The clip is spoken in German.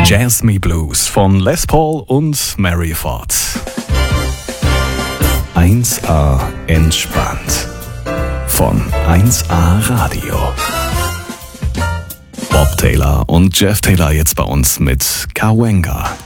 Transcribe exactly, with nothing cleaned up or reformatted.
Jazz Me Blues von Les Paul und Mary Ford. eins A entspannt von eins A Radio. Bob Taylor und Jeff Taylor jetzt bei uns mit Cahuenga.